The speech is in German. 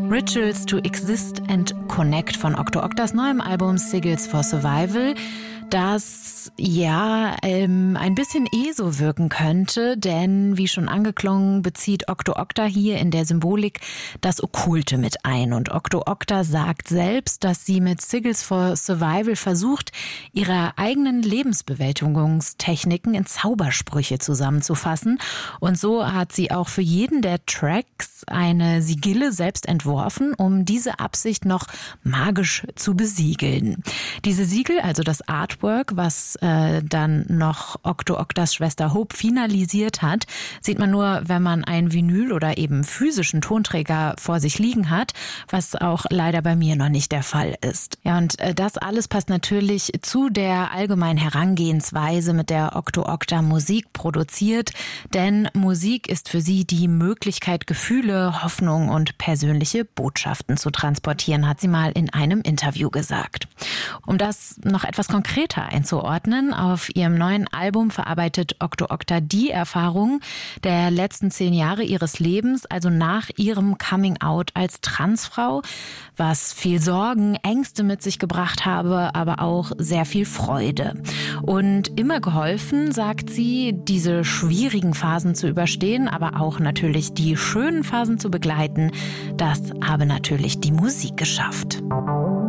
Rituals to Exist and Connect von Okto Oktas neuem Album Sigils for Survival, das ein bisschen so wirken könnte, denn wie schon angeklungen, bezieht Okto Okta hier in der Symbolik das Okkulte mit ein. Und Okto Okta sagt selbst, dass sie mit Sigils for Survival versucht, ihre eigenen Lebensbewältigungstechniken in Zaubersprüche zusammenzufassen. Und so hat sie auch für jeden der Tracks eine Sigille selbst entworfen, um diese Absicht noch magisch zu besiegeln. Diese Siegel, also das Artwork, was dann noch Okto Oktas Schwester Hope finalisiert hat, sieht man nur, wenn man einen Vinyl oder eben physischen Tonträger vor sich liegen hat, was auch leider bei mir noch nicht der Fall ist. Ja, und das alles passt natürlich zu der allgemeinen Herangehensweise, mit der Okto Okta Musik produziert, denn Musik ist für sie die Möglichkeit, Gefühle, Hoffnung und persönliche Botschaften zu transportieren, hat sie mal in einem Interview gesagt. Um das noch etwas konkreter einzuordnen, auf ihrem neuen Album verarbeitet Okto Okta die Erfahrungen der letzten 10 Jahre ihres Lebens, also nach ihrem Coming-out als Transfrau, was viel Sorgen, Ängste mit sich gebracht habe, aber auch sehr viel Freude. Und immer geholfen, sagt sie, diese schwierigen Phasen zu überstehen, aber auch natürlich die schönen Phasen zu begleiten, das habe natürlich die Musik geschafft.